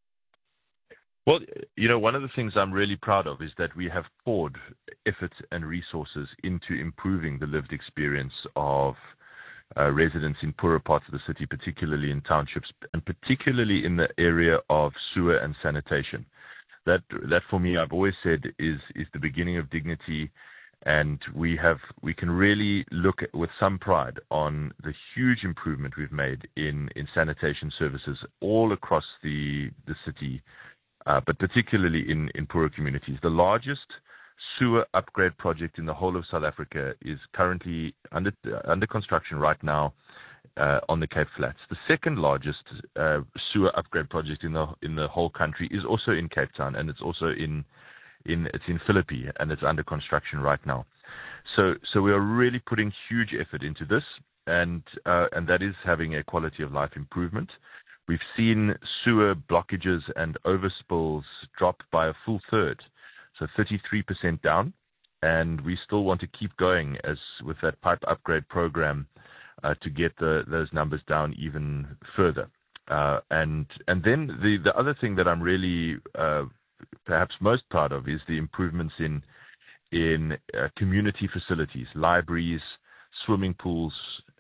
Speaker 18: Well, one of the things I'm really proud of is that we have poured effort and resources into improving the lived experience of residents in poorer parts of the city, particularly in townships, and particularly in the area of sewer and sanitation. That for me, I've always said, is the beginning of dignity, and we can really look with some pride on the huge improvement we've made in sanitation services all across the city. But particularly in poorer communities. The largest sewer upgrade project in the whole of South Africa is currently under construction right now on the Cape Flats. The second largest sewer upgrade project in the whole country is also in Cape Town, and it's also in Philippi, and it's under construction right now. So we are really putting huge effort into this, and that is having a quality of life improvement. We've seen sewer blockages and overspills drop by a full third, so 33% down, and we still want to keep going with that pipe upgrade program to get those numbers down even further. And then the other thing that I'm really perhaps most proud of is the improvements in community facilities, libraries, swimming pools,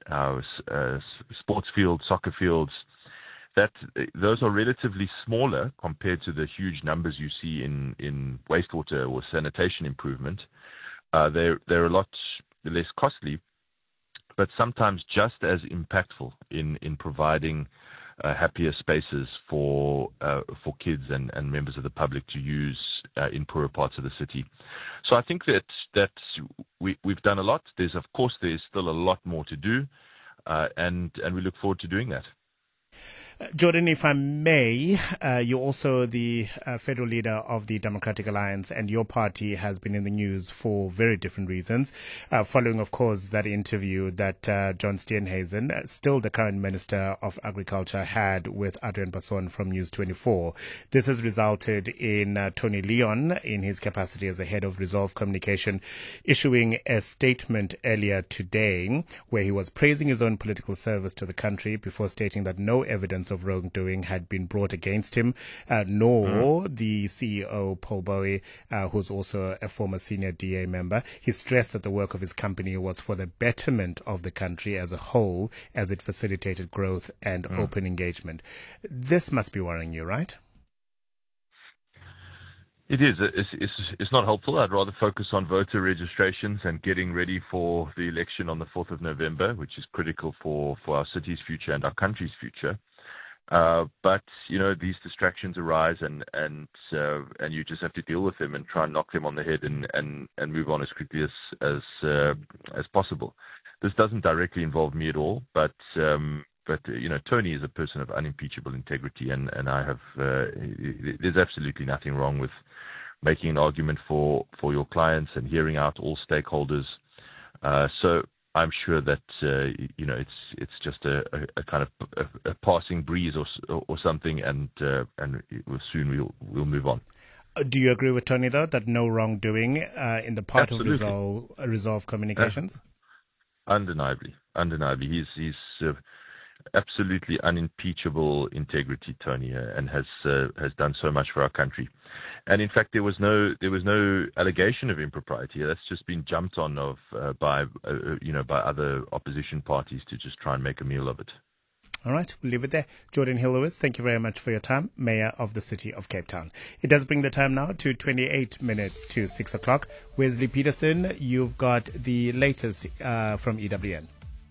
Speaker 18: sports fields, soccer fields. Those are relatively smaller compared to the huge numbers you see in wastewater or sanitation improvement. They're a lot less costly, but sometimes just as impactful in providing happier spaces for kids and members of the public to use in poorer parts of the city. So I think that we've done a lot. There's still a lot more to do, and we look forward to doing that.
Speaker 1: Jordan, if I may, you're also the federal leader of the Democratic Alliance, and your party has been in the news for very different reasons, following, of course, that interview that John Steenhuisen, still the current Minister of Agriculture, had with Adrian Basson from News 24. This has resulted in Tony Leon, in his capacity as the head of Resolve Communication, issuing a statement earlier today where he was praising his own political service to the country before stating that no evidence of wrongdoing had been brought against him, nor the CEO, Paul Bowie, who's also a former senior DA member. He stressed that the work of his company was for the betterment of the country as a whole, as it facilitated growth and open engagement. This must be worrying you, right?
Speaker 18: It is. It's not helpful. I'd rather focus on voter registrations and getting ready for the election on the 4th of November, which is critical for our city's future and our country's future. But these distractions arise, and you just have to deal with them and try and knock them on the head and move on as quickly as possible. This doesn't directly involve me at all, but Tony is a person of unimpeachable integrity, and I have there's absolutely nothing wrong with making an argument for your clients and hearing out all stakeholders. So I'm sure that it's just a kind of a passing breeze or something, and soon we'll move on.
Speaker 1: Do you agree with Tony, though, that no wrongdoing in the part
Speaker 18: Absolutely.
Speaker 1: of Resolve Communications?
Speaker 18: Undeniably. He's absolutely unimpeachable integrity, Tony, and has done so much for our country. And in fact, there was no allegation of impropriety. That's just been jumped on by other opposition parties to just try and make a meal of it.
Speaker 1: All right, we'll leave it there. Jordan Hill-Lewis, thank you very much for your time, Mayor of the City of Cape Town. It does bring the time now to 28 minutes to 6 o'clock. Wesley Peterson, you've got the latest from EWN.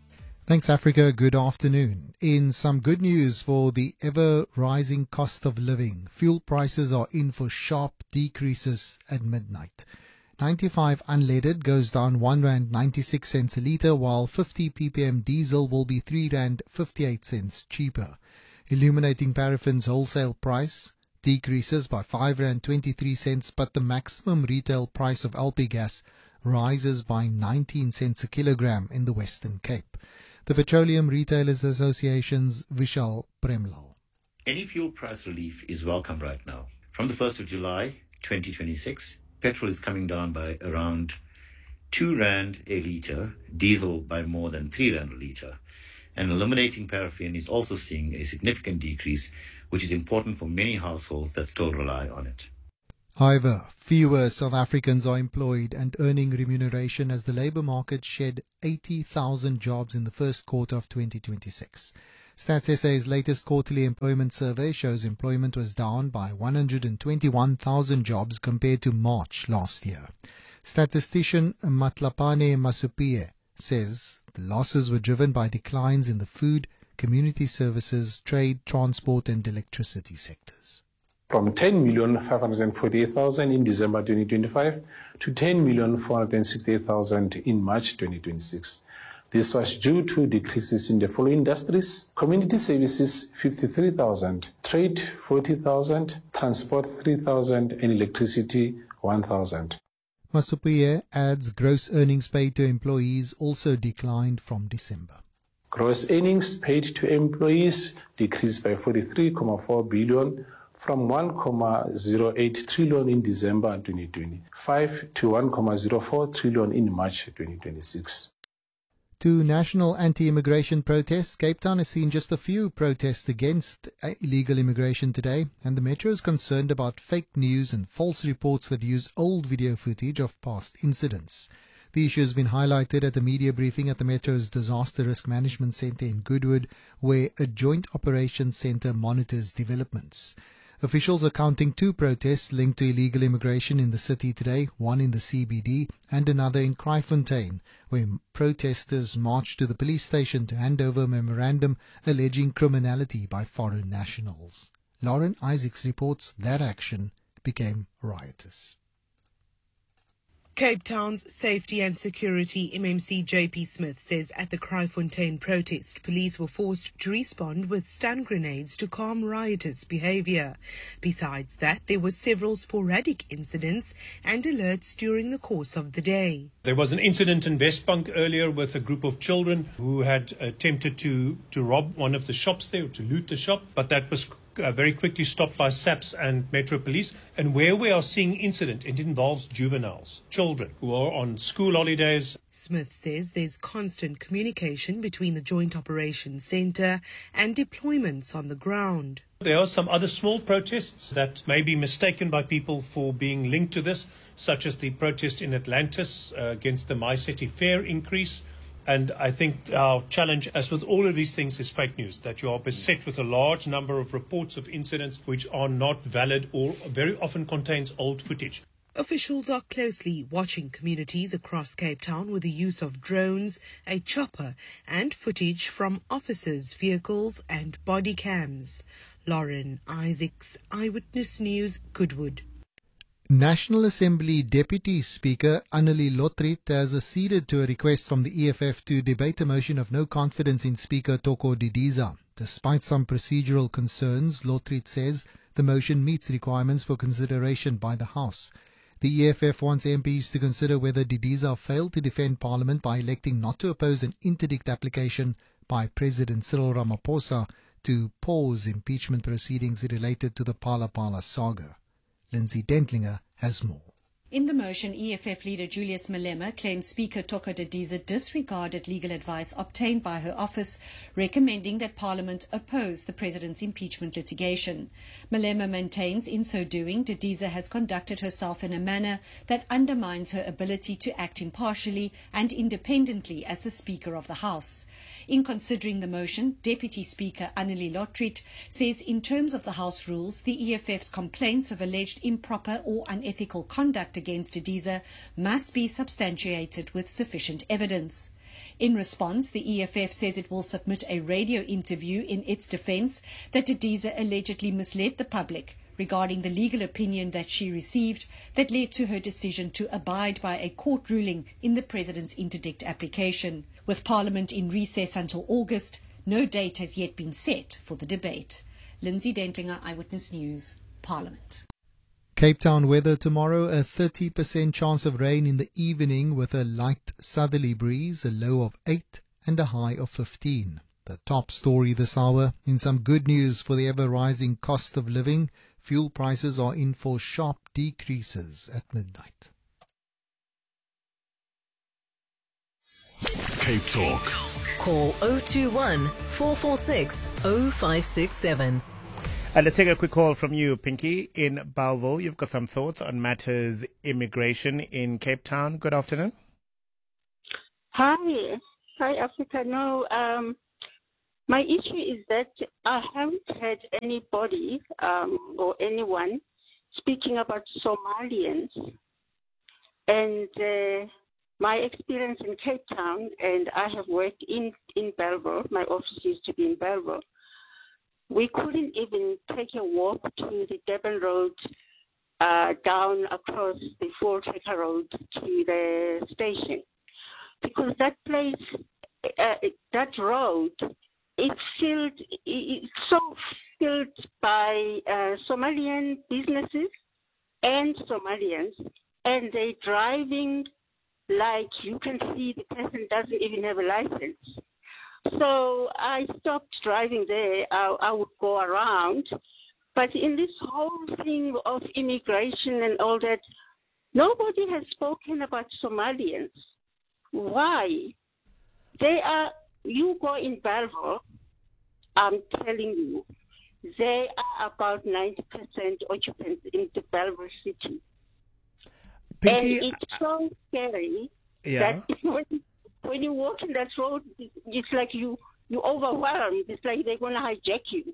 Speaker 9: Thanks, Africa. Good afternoon. In some good news for the ever-rising cost of living, fuel prices are in for sharp decreases at midnight. 95 unleaded goes down R1.96 a litre, while 50 ppm diesel will be R3.58 cheaper. Illuminating paraffin's wholesale price decreases by R5.23, but the maximum retail price of LP gas rises by 19 cents a kilogram in the Western Cape. The Petroleum Retailers Association's Vishal Premlal.
Speaker 19: Any fuel price relief is welcome right now. From the 1st of July 2026, petrol is coming down by around R2 a litre, diesel by more than R3 a litre. And illuminating paraffin is also seeing a significant decrease, which is important for many households that still rely on it.
Speaker 9: However, fewer South Africans are employed and earning remuneration as the labour market shed 80,000 jobs in the first quarter of 2026. Stats SA's latest quarterly employment survey shows employment was down by 121,000 jobs compared to March last year. Statistician Matlapane Masupie says the losses were driven by declines in the food, community services, trade, transport and electricity sectors.
Speaker 20: From 10,548,000 in December 2025 to 10,468,000 in March 2026. This was due to decreases in the following industries: community services 53,000, trade 40,000, transport 3,000 and electricity 1,000.
Speaker 9: Masupie adds gross earnings paid to employees also declined from December.
Speaker 20: Gross earnings paid to employees decreased by 43.4 billion from 1.08 trillion in December 2025 to 1.04 trillion in March 2026.
Speaker 9: To national anti-immigration protests, Cape Town has seen just a few protests against illegal immigration today, and the Metro is concerned about fake news and false reports that use old video footage of past incidents. The issue has been highlighted at a media briefing at the Metro's Disaster Risk Management Centre in Goodwood, where a joint operations centre monitors developments. Officials are counting 2 protests linked to illegal immigration in the city today, one in the CBD and another in Kraaifontein, where protesters marched to the police station to hand over a memorandum alleging criminality by foreign nationals. Lauren Isaacs reports that action became riotous.
Speaker 21: Cape Town's Safety and Security MMC JP Smith says at the Kraaifontein protest, police were forced to respond with stun grenades to calm riotous behaviour. Besides that, there were several sporadic incidents and alerts during the course of the day.
Speaker 22: There was an incident in Westbank earlier with a group of children who had attempted to rob one of the shops there, to loot the shop, but that was very quickly stopped by SAPS and Metro Police. And where we are seeing incident, it involves juveniles, children who are on school holidays.
Speaker 21: Smith says there's constant communication between the Joint Operations Centre and deployments on the ground.
Speaker 22: There are some other small protests that may be mistaken by people for being linked to this, such as the protest in Atlantis against the MyCity fare increase. And I think our challenge, as with all of these things, is fake news, that you are beset with a large number of reports of incidents which are not valid or very often contains old footage.
Speaker 21: Officials are closely watching communities across Cape Town with the use of drones, a chopper and footage from officers' vehicles and body cams. Lauren Isaacs, Eyewitness News, Goodwood.
Speaker 9: National Assembly Deputy Speaker Annelie Lotriet has acceded to a request from the EFF to debate a motion of no confidence in Speaker Toko Didiza. Despite some procedural concerns, Lotriet says the motion meets requirements for consideration by the House. The EFF wants MPs to consider whether Didiza failed to defend Parliament by electing not to oppose an interdict application by President Cyril Ramaphosa to pause impeachment proceedings related to the Phala Phala saga. Lindsay Dentlinger has more.
Speaker 23: In the motion, EFF leader Julius Malema claims Speaker Toko Didiza disregarded legal advice obtained by her office, recommending that Parliament oppose the President's impeachment litigation. Malema maintains in so doing, Didiza has conducted herself in a manner that undermines her ability to act impartially and independently as the Speaker of the House. In considering the motion, Deputy Speaker Annelie Lotriet says in terms of the House rules, the EFF's complaints of alleged improper or unethical conduct against Didiza must be substantiated with sufficient evidence. In response, the EFF says it will submit a radio interview in its defence that Didiza allegedly misled the public regarding the legal opinion that she received that led to her decision to abide by a court ruling in the President's interdict application. With Parliament in recess until August, no date has yet been set for the debate. Lindsay Dentlinger, Eyewitness News, Parliament.
Speaker 9: Cape Town weather tomorrow, a 30% chance of rain in the evening with a light southerly breeze, a low of 8 and a high of 15. The top story this hour, in some good news for the ever-rising cost of living, fuel prices are in for sharp decreases at midnight.
Speaker 4: Cape Talk.
Speaker 7: Call 021 446 0567.
Speaker 1: Let's take a quick call from you, Pinky, in Bellville. You've got some thoughts on matters immigration in Cape Town. Good afternoon.
Speaker 3: Hi, Africa. No, my issue is that I haven't had anybody or anyone speaking about Somalians. And my experience in Cape Town, and I have worked in Bellville, my office used to be in Bellville, we couldn't even take a walk to the Durban Road down across the Fort Taker Road to the station. Because that place, that road, it's so filled by Somalian businesses and Somalians, and they're driving like you can see the person doesn't even have a license. So I stopped driving there. I would go around. But in this whole thing of immigration and all that, nobody has spoken about Somalians. Why? You go in Bellville, I'm telling you, they are about 90% occupants in the Bellville city.
Speaker 1: Pinky,
Speaker 3: and it's so scary that when you walk in that road, it's like you overwhelmed. It's like they're going to hijack you.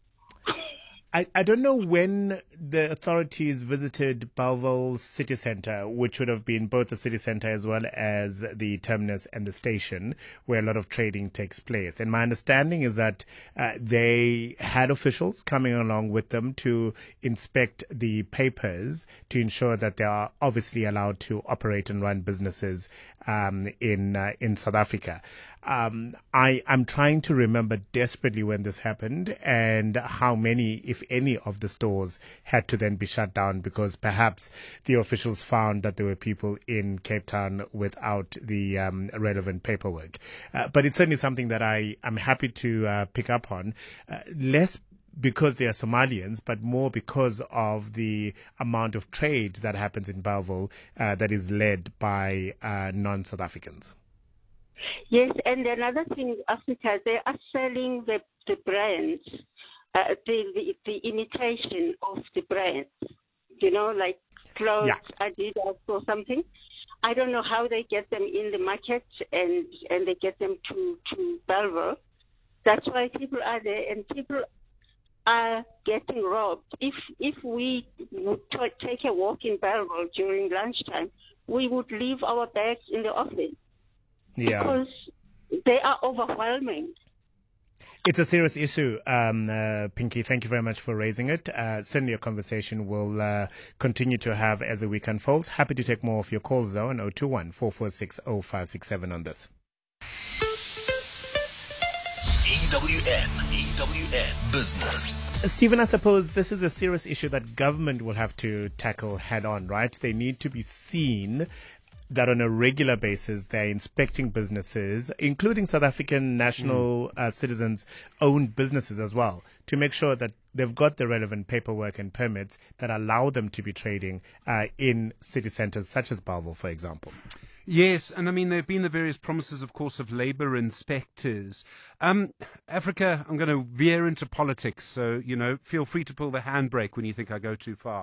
Speaker 1: I don't know when the authorities visited Bellville city centre, which would have been both the city centre as well as the terminus and the station, where a lot of trading takes place. And my understanding is that they had officials coming along with them to inspect the papers to ensure that they are obviously allowed to operate and run businesses in South Africa. I'm trying to remember desperately when this happened and how many, if any, of the stores had to then be shut down because perhaps the officials found that there were people in Cape Town without the relevant paperwork. But it's certainly something that I'm happy to pick up on, less because they are Somalians, but more because of the amount of trade that happens in Bellville that is led by non-South Africans.
Speaker 3: Yes, and another thing, Africa, they are selling the brands, the imitation of the brands, like clothes, Adidas or something. I don't know how they get them in the market and they get them to Bellville. That's why people are there and people are getting robbed. If we would take a walk in Bellville during lunchtime, we would leave our bags in the office.
Speaker 1: Yeah.
Speaker 3: Because they are overwhelming.
Speaker 1: It's a serious issue, Pinky. Thank you very much for raising it. Certainly a conversation we'll continue to have as the week unfolds. Happy to take more of your calls, though, on 021 446 0567 on this.
Speaker 4: EWN Business.
Speaker 1: Stephen, I suppose this is a serious issue that government will have to tackle head on, right? They need to be seen that on a regular basis they're inspecting businesses, including South African national citizens' owned businesses as well, to make sure that they've got the relevant paperwork and permits that allow them to be trading in city centres such as Bellville, for example.
Speaker 5: Yes, and I mean, there have been the various promises, of course, of labour inspectors. Africa, I'm going to veer into politics, so, feel free to pull the handbrake when you think I go too far.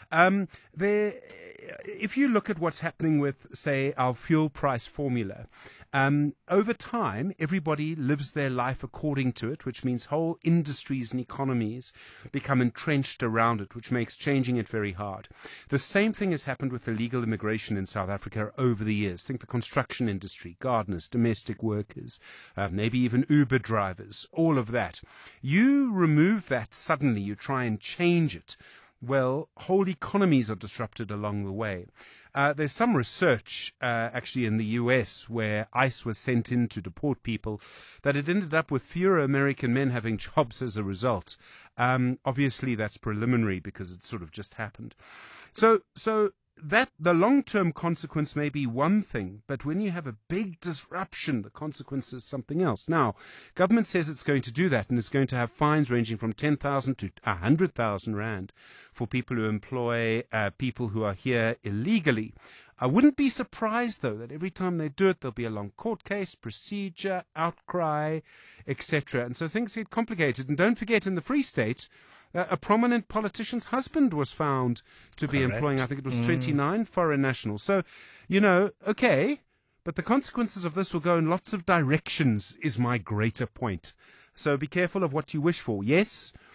Speaker 5: If you look at what's happening with, say, our fuel price formula, over time, everybody lives their life according to it, which means whole industries and economies become entrenched around it, which makes changing it very hard. The same thing has happened with illegal immigration in South Africa over the years. areas, think the construction industry, gardeners, domestic workers, maybe even Uber drivers, all of that. You remove that suddenly, you try and change it. Well, whole economies are disrupted along the way. There's some research actually in the US where ICE was sent in to deport people that it ended up with fewer American men having jobs as a result. Obviously, that's preliminary because it sort of just happened. So that the long-term consequence may be one thing, but when you have a big disruption, the consequence is something else. Now, government says it's going to do that, and it's going to have fines ranging from 10,000 to 100,000 rand for people who employ people who are here illegally. I wouldn't be surprised, though, that every time they do it, there'll be a long court case, procedure, outcry, etc. And so things get complicated. And don't forget, in the Free State, a prominent politician's husband was found to be employing, I think it was 29 foreign nationals. So, okay, but the consequences of this will go in lots of directions, is my greater point. So be careful of what you wish for. Yes,